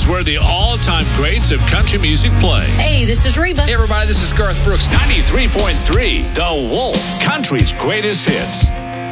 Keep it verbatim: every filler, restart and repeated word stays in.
where the all-time greats of country music play. Hey, this is Reba. Hey, everybody, this is Garth Brooks. ninety-three point three, The Wolf, country's greatest hits.